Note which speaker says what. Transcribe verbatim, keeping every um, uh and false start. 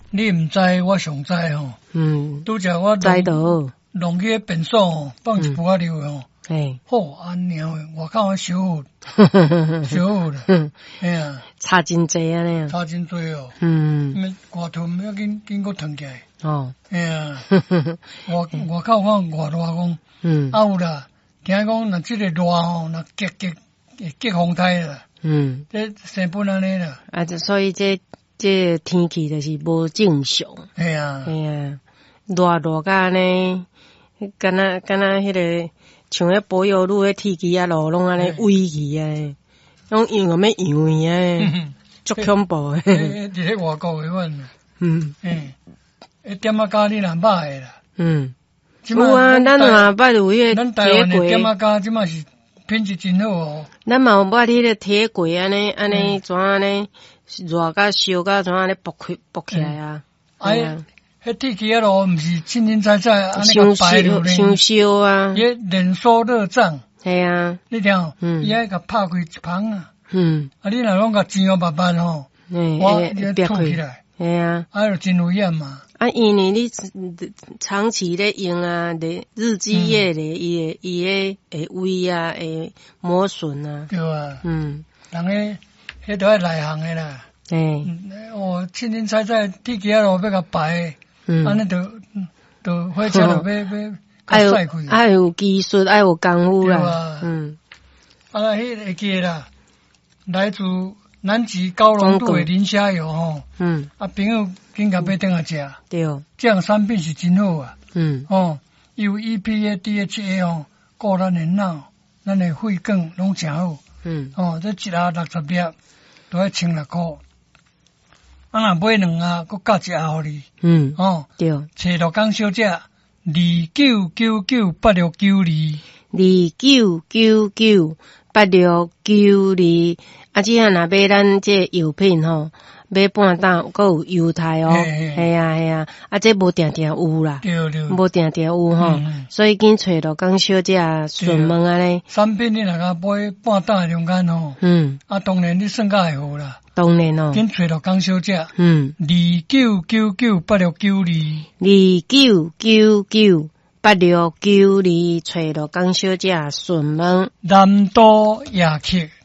Speaker 1: 你唔知，我上知吼。嗯，拄则我
Speaker 2: 知道。
Speaker 1: 弄去便所吼，放一杯流吼。
Speaker 2: 嘿，
Speaker 1: 好安娘诶，外口烧好，烧好啦。哎呀，
Speaker 2: 差真济啊呢。
Speaker 1: 差真济哦。
Speaker 2: 嗯。
Speaker 1: 咩外头要紧紧个腾起来。
Speaker 2: 哦。
Speaker 1: 哎呀，外外口看外热讲。嗯。啊有啦，听讲若即个热吼，若结结会结风胎啦。嗯。这生本安尼啦。
Speaker 2: 啊，所以这这天气就是无正常。
Speaker 1: 哎呀。
Speaker 2: 哎呀，热热甲安尼。敢若敢若迄个像迄保佑路迄天气啊路拢安尼萎去啊，拢用个要扬去啊，足恐怖诶！
Speaker 1: 伫咧外国诶款。嗯。诶，一点啊加你若歹诶啦。嗯。
Speaker 2: 有啊，咱嘛捌有迄个铁轨。
Speaker 1: 点啊加即嘛是品质真好哦。
Speaker 2: 咱嘛有捌迄个铁轨安尼安尼怎安尼热甲烧甲怎安尼爆开爆起来啊？
Speaker 1: 哎呀。迄天气啊咯，毋是清清彩彩安尼个白落呢，
Speaker 2: 伤烧啊！
Speaker 1: 伊连锁热胀，
Speaker 2: 系啊，
Speaker 1: 你听，嗯，伊爱甲拍开一旁啊，嗯，啊，你若拢甲煎哦白白吼，我伊凸起来，
Speaker 2: 系啊，
Speaker 1: 啊，就真危险嘛。
Speaker 2: 啊，因为你长期咧用啊，咧日积月累，伊会伊会会微啊，会磨损啊，
Speaker 1: 对啊，嗯，人迄迄都爱内行诶啦，诶，哦，清清彩彩天气啊咯，要甲白。嗯，安尼就就火车就要要
Speaker 2: 爱有爱有技术，爱有功夫啦。嗯，
Speaker 1: 啊，迄会记啦，来自南极高浓度的磷虾油吼。嗯，啊，朋友紧甲买转来食。
Speaker 2: 对，
Speaker 1: 这样产品是真好啊。嗯，哦，有 E P A、D H A 哦，顾咱的脑、咱的肺管拢真好。嗯，哦，这一盒六十粒，都要千六块。啊，若买两盒，搁加一盒互你。嗯，哦，对，找罗江小姐，二九九九八六九二，
Speaker 2: 二九九九八六九二。啊，只下若买咱这药品吼，买半担，搁有优待哦。系啊系啊，啊，这无定定有啦，
Speaker 1: 对对，
Speaker 2: 无定定有吼，所以紧找罗江小姐询问安尼。
Speaker 1: 产品你若甲买半担的中间吼，嗯，啊，当然你算较会好啦。
Speaker 2: 当然哦，
Speaker 1: 紧找到江小姐，嗯，二九九九八六九二，
Speaker 2: 二九九九八六九二，找到江小姐询问。
Speaker 1: 南都夜曲。